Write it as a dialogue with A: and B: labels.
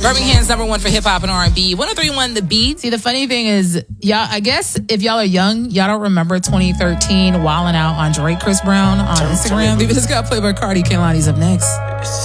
A: Birmingham's #1 for hip hop and R&B. 103.1 The Beat.
B: See, the funny thing is, y'all, I guess if y'all are young, y'all don't remember 2013 wilding out on Drake Chris Brown on Instagram. This got played by Cardi. Kehlani's up next.